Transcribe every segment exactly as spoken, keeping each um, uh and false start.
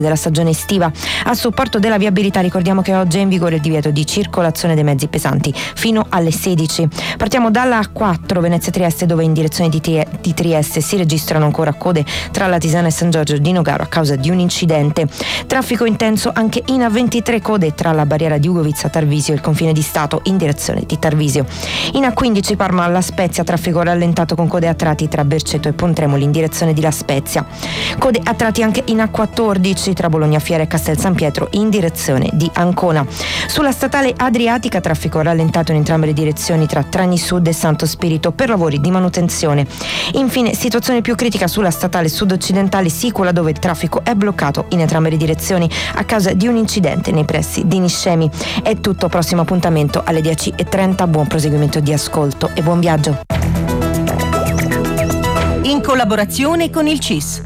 della stagione estiva. A supporto della viabilità ricordiamo che oggi è in vigore il divieto di circolazione dei mezzi pesanti fino alle sedici. Partiamo dalla A quattro Venezia-Trieste, dove in direzione di, Tri- di Trieste si registrano ancora code tra Latisana e San Giorgio di Nogaro a causa di un incidente. Traffico intenso anche in A ventitré, code tra la barriera di Ugovizza Tarvisio e il confine di Stato in direzione di Tarvisio. In A quindici Parma alla Spezia, traffico rallentato con code a tratti tra Berceto e Pontremoli in direzione di La Spezia. Code a tratti anche in A quattordici tra Bologna Fiera e Castel San Pietro in direzione di Ancona. Sulla statale Adriatica, traffico rallentato in entrambe le direzioni tra Trani Sud e Santo Spirito per lavori di manutenzione. Infine, situazione più critica sulla statale sud-occidentale Sicola, dove il traffico è bloccato in entrambe le direzioni a causa di un incidente nei pressi di Niscemi. È tutto, prossimo appuntamento alle dieci e trenta. Buon proseguimento di ascolto e buon viaggio. In collaborazione con il C I S.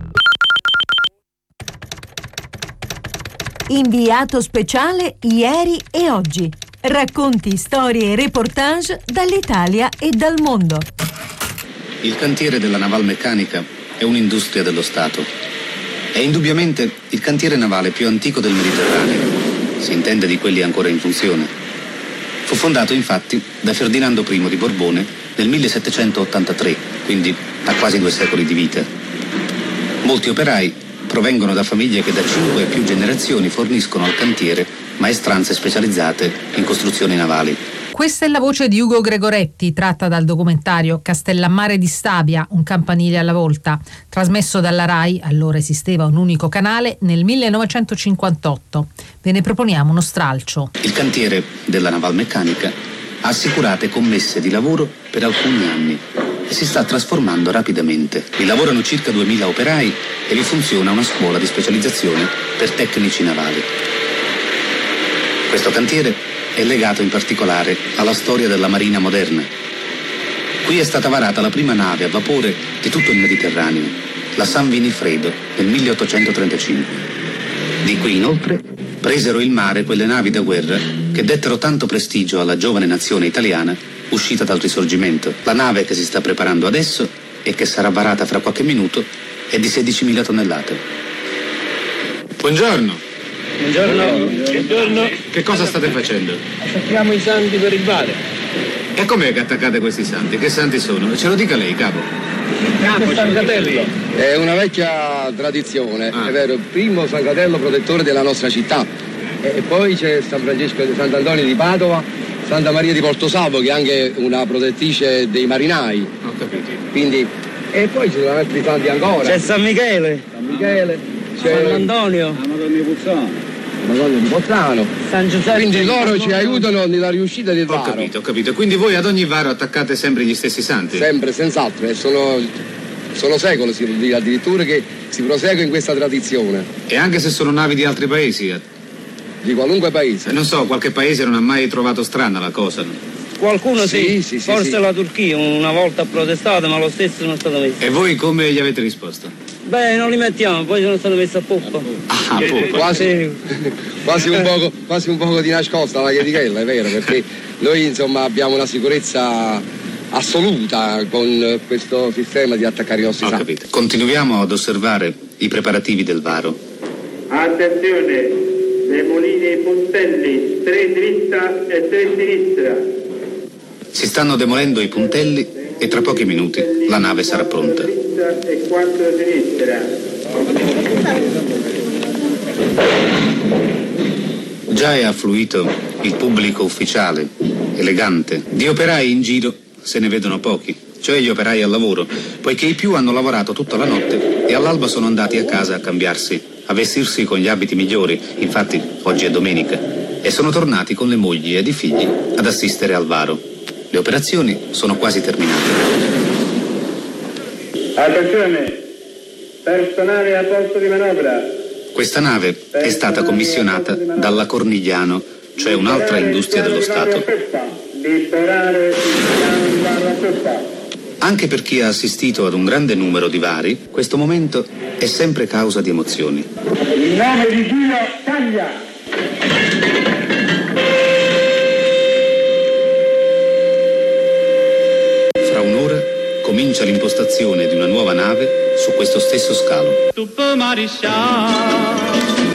Inviato speciale ieri e oggi. Racconti, storie e reportage dall'Italia e dal mondo. Il cantiere della Navalmeccanica è un'industria dello Stato. È indubbiamente il cantiere navale più antico del Mediterraneo, si intende di quelli ancora in funzione. Fu fondato infatti da Ferdinando I di Borbone nel millesettecentottantatré, quindi ha quasi due secoli di vita. Molti operai provengono da famiglie che da cinque e più generazioni forniscono al cantiere maestranze specializzate in costruzioni navali. Questa è la voce di Ugo Gregoretti, tratta dal documentario Castellammare di Stabia, un campanile alla volta, trasmesso dalla RAI, allora esisteva un unico canale, nel millenovecentocinquantotto. Ve ne proponiamo uno stralcio. Il cantiere della Navalmeccanica ha assicurate commesse di lavoro per alcuni anni e si sta trasformando rapidamente. Vi lavorano circa duemila operai e vi funziona una scuola di specializzazione per tecnici navali. Questo cantiere è legato in particolare alla storia della marina moderna. Qui è stata varata la prima nave a vapore di tutto il Mediterraneo, la San Winifredo, nel milleottocentotrentacinque. Di qui, inoltre, presero il mare quelle navi da guerra che dettero tanto prestigio alla giovane nazione italiana uscita dal Risorgimento. La nave che si sta preparando adesso e che sarà varata fra qualche minuto è di sedicimila tonnellate. Buongiorno. Buongiorno. Buongiorno. Che cosa state facendo? Attacchiamo i santi per il bar. E com'è che attaccate questi santi? Che santi sono? Ce lo dica lei, capo. Capo, San Fratello. È una vecchia tradizione, ah. è vero, il primo San Fratello protettore della nostra città. E poi c'è San Francesco di Sant'Antonio di Padova, Santa Maria di Portosalvo, che è anche una protettrice dei marinai. Ho capito. Quindi, e poi ci sono altri santi ancora. C'è San Michele. San Michele. C'è Sant'Antonio. La Madonna di Puzzano. La Madonna di Pozzano. San Giuseppe. Quindi loro ci aiutano nella riuscita del varo. Ho capito, ho capito. Quindi voi ad ogni varo attaccate sempre gli stessi santi? Sempre, senz'altro. E sono, sono secoli, si può dire, addirittura che si prosegue in questa tradizione. E anche se sono navi di altri paesi? Di qualunque paese. Non so, qualche paese non ha mai trovato strana la cosa, no? Qualcuno sì, sì, sì forse sì. La Turchia una volta ha protestato, ma lo stesso non è stato messo. E voi come gli avete risposto? Beh, non li mettiamo, poi sono stato messo a poppa. Ah, a poppa. Quasi, quasi, un poco, quasi un poco di nascosta la chiedichella, è vero, perché noi insomma abbiamo una sicurezza assoluta con questo sistema di attaccare i nostri Ho santi. capito. Continuiamo ad osservare i preparativi del varo. Attenzione, demolini i puntelli, tre dritta e tre sinistra. Si stanno demolendo i puntelli e tra pochi minuti la nave sarà pronta. E quattro a sinistra. Già è affluito il pubblico ufficiale, elegante. Di operai in giro se ne vedono pochi, cioè gli operai al lavoro, poiché i più hanno lavorato tutta la notte e all'alba sono andati a casa a cambiarsi, a vestirsi con gli abiti migliori, infatti oggi è domenica, e sono tornati con le mogli ed i figli ad assistere al varo. Le operazioni sono quasi terminate. Attenzione, personale a posto di manovra. Questa nave è stata commissionata dalla Cornigliano, cioè un'altra industria dello Stato. Anche per chi ha assistito ad un grande numero di vari, questo momento è sempre causa di emozioni. In nome di Dio, taglia! Fra un'ora comincia l'impostazione di una nuova nave su questo stesso scalo.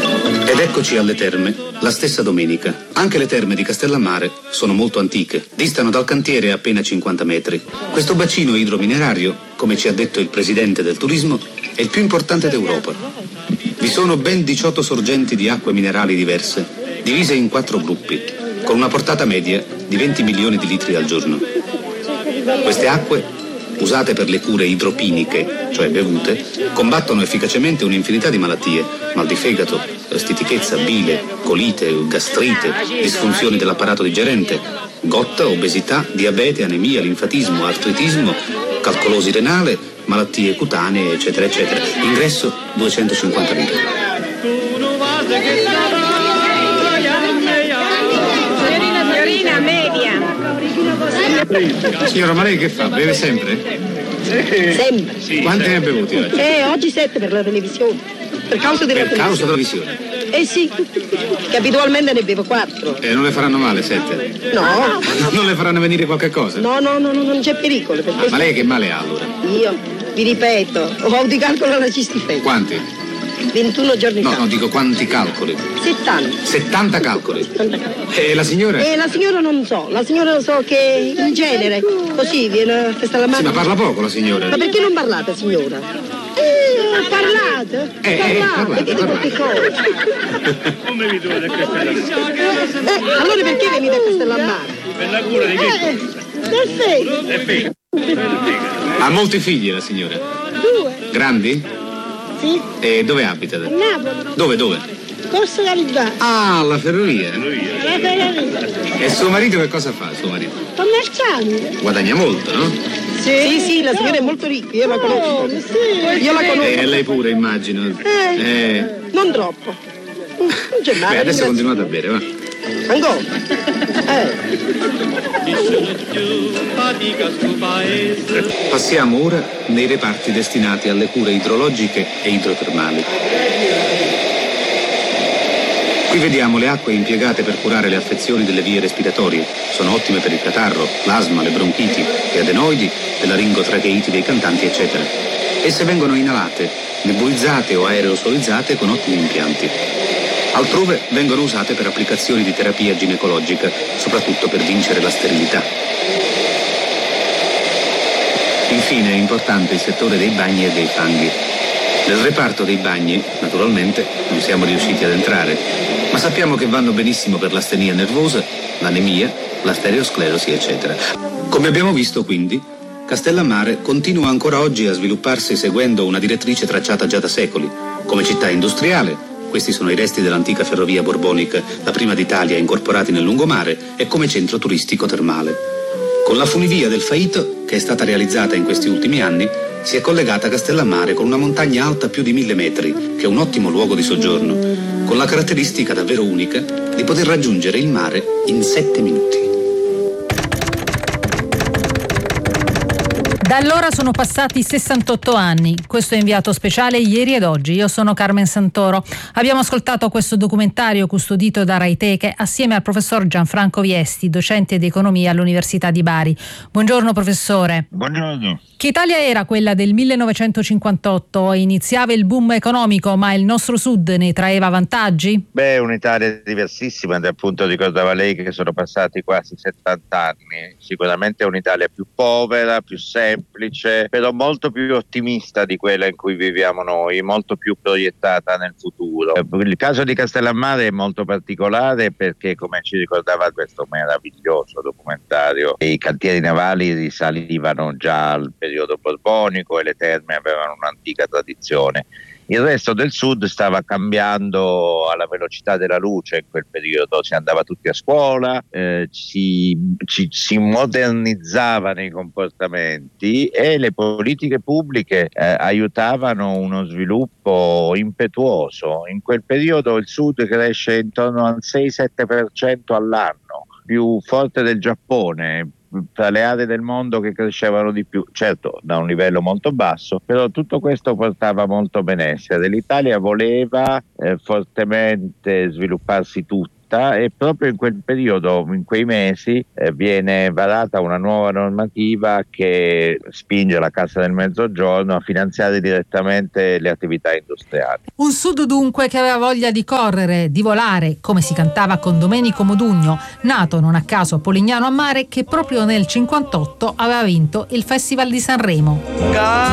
eccoci alle terme, la stessa domenica. Anche le terme di Castellammare sono molto antiche, distano dal cantiere appena cinquanta metri. Questo bacino idrominerario, come ci ha detto il presidente del turismo, è il più importante d'Europa. Vi sono ben diciotto sorgenti di acque minerali diverse, divise in quattro gruppi, con una portata media di venti milioni di litri al giorno. Queste acque, usate per le cure idropiniche, cioè bevute, combattono efficacemente un'infinità di malattie: mal di fegato, stitichezza, bile, colite, gastrite, disfunzioni dell'apparato digerente, gotta, obesità, diabete, anemia, linfatismo, artritismo, calcolosi renale, malattie cutanee, eccetera, eccetera. Ingresso duecentocinquanta litri. Signorina media. Signora, ma lei che fa? Beve sempre? Sempre. Quanti ne ha bevuti oggi? Eh, oggi sette per la televisione. Per causa della Per causa televisione. della visione. Eh sì, che abitualmente ne bevo quattro. E non le faranno male sette? No. Non le faranno venire qualche cosa? No, no, no, no, non c'è pericolo. Per questo... Ma lei che male ha allora? Io, vi ripeto, ho di calcolo alla cistifedia. Quanti? ventuno giorni No, fa. no, dico quanti calcoli? settanta. settanta calcoli? settanta calcoli. E la signora? Eh, la signora non so, la signora so che in genere così viene a festa la Sì, mano. ma parla poco la signora. Ma perché non parlate, signora? Eh, parlate? Eh, eh, parlate, che parlate. cosa? Come vi trovate a Castellammare? Eh, allora perché venite a Castellammare? Per la cura di Eh, perfetto. È figo. Ha molti figli la signora? Due. Grandi? Sì. E dove abita? A Napoli. Dove, dove? Corso Garibaldi. Ah, alla ferrovia. La ferrovia. E suo marito che cosa fa, suo marito? Commerciante. Guadagna molto, no? Sì, sì, sì, la signora è molto ricca, io la conosco. Sì. Io la conosco. E lei pure, immagino. Eh. Eh. Non troppo. Non c'è male. Beh, adesso ringrazio. continuate a bere, va. Ancora? Eh. Passiamo ora nei reparti destinati alle cure idrologiche e idrotermali. Qui vediamo le acque impiegate per curare le affezioni delle vie respiratorie. Sono ottime per il catarro, l'asma, le bronchiti, le adenoidi, le laringotracheiti dei cantanti, eccetera. Esse vengono inalate, nebulizzate o aerosolizzate con ottimi impianti. Altrove vengono usate per applicazioni di terapia ginecologica, soprattutto per vincere la sterilità. Infine è importante il settore dei bagni e dei fanghi. Nel reparto dei bagni, naturalmente, non siamo riusciti ad entrare, ma sappiamo che vanno benissimo per l'astenia nervosa, l'anemia, la stereosclerosi, eccetera. Come abbiamo visto, quindi, Castellammare continua ancora oggi a svilupparsi seguendo una direttrice tracciata già da secoli. Come città industriale, questi sono i resti dell'antica ferrovia borbonica, la prima d'Italia, incorporati nel lungomare, e come centro turistico termale. Con la funivia del Faito, che è stata realizzata in questi ultimi anni, si è collegata Castellammare con una montagna alta più di mille metri, che è un ottimo luogo di soggiorno, con la caratteristica davvero unica di poter raggiungere il mare in sette minuti. Da allora sono passati sessantotto anni. Questo è inviato speciale Ieri ed Oggi. Io sono Carmen Santoro. Abbiamo ascoltato questo documentario custodito da Raiteche assieme al professor Gianfranco Viesti, docente di economia all'Università di Bari. Buongiorno professore. Buongiorno. Che Italia era quella del millenovecentocinquantotto? Iniziava il boom economico, ma il nostro sud ne traeva vantaggi? Beh, un'Italia diversissima, appunto ricordava lei che sono passati quasi settanta anni. Sicuramente è un'Italia più povera, più semplice, però molto più ottimista di quella in cui viviamo noi, molto più proiettata nel futuro. Il caso di Castellammare è molto particolare perché, come ci ricordava questo meraviglioso documentario, i cantieri navali risalivano già al periodo borbonico e le terme avevano un'antica tradizione. Il resto del sud stava cambiando alla velocità della luce in quel periodo, si andava tutti a scuola, eh, si, ci, si modernizzavano i comportamenti e le politiche pubbliche eh, aiutavano uno sviluppo impetuoso. In quel periodo il sud cresce intorno al sei sette per cento all'anno, più forte del Giappone, tra le aree del mondo che crescevano di più, certo da un livello molto basso, però tutto questo portava molto benessere. L'Italia voleva eh, fortemente svilupparsi tutta cinquanta e proprio in quel periodo, in quei mesi, eh, viene varata una nuova normativa che spinge la Cassa del Mezzogiorno a finanziare direttamente le attività industriali. Un Sud dunque che aveva voglia di correre, di volare, come si cantava con Domenico Modugno, nato non a caso a Polignano a Mare, che proprio nel cinquantotto aveva vinto il Festival di Sanremo.